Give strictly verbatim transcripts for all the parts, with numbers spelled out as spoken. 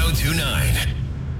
veintinueve.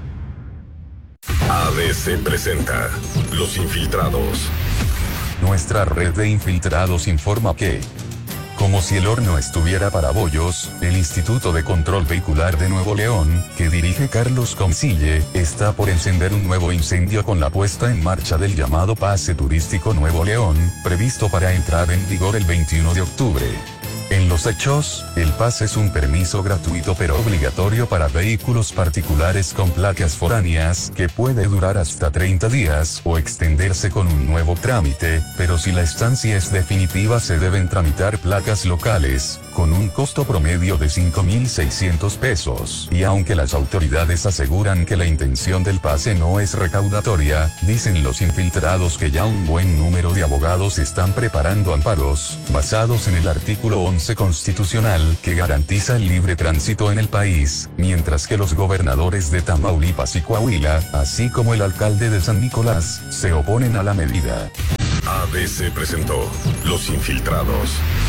A D C presenta Los Infiltrados. Nuestra red de infiltrados informa que, como si el horno estuviera para bollos, el Instituto de Control Vehicular de Nuevo León, que dirige Carlos Consille, está por encender un nuevo incendio con la puesta en marcha del llamado Pase Turístico Nuevo León, previsto para entrar en vigor el veintiuno de octubre. En los hechos, el pase es un permiso gratuito pero obligatorio para vehículos particulares con placas foráneas, que puede durar hasta treinta días o extenderse con un nuevo trámite, pero si la estancia es definitiva se deben tramitar placas locales, con un costo promedio de cinco mil seiscientos pesos. Y aunque las autoridades aseguran que la intención del pase no es recaudatoria, dicen los infiltrados que ya un buen número de abogados están preparando amparos, basados en el artículo once constitucional que garantiza el libre tránsito en el país, mientras que los gobernadores de Tamaulipas y Coahuila, así como el alcalde de San Nicolás, se oponen a la medida. A D C presentó Los Infiltrados.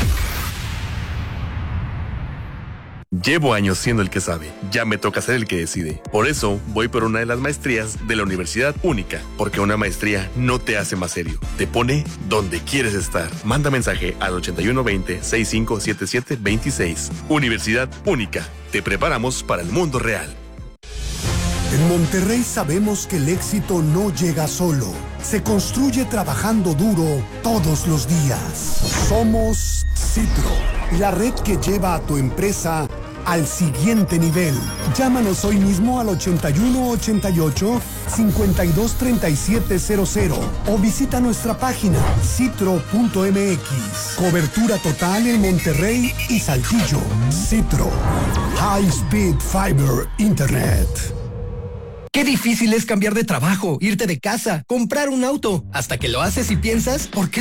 Llevo años siendo el que sabe, ya me toca ser el que decide. Por eso, voy por una de las maestrías de la Universidad Única, porque una maestría no te hace más serio, te pone donde quieres estar. Manda mensaje al ochenta y uno veinte, sesenta y cinco setenta y siete veintiséis. Universidad Única, te preparamos para el mundo real. En Monterrey sabemos que el éxito no llega solo, se construye trabajando duro todos los días. Somos Citro, la red que lleva a tu empresa al siguiente nivel. Llámanos hoy mismo al ochenta y uno ochenta y ocho, cincuenta y dos treinta y siete cero cero o visita nuestra página citro punto m x. Cobertura total en Monterrey y Saltillo. Citro, High Speed Fiber Internet. Qué difícil es cambiar de trabajo, irte de casa, comprar un auto, hasta que lo haces y piensas, ¿por qué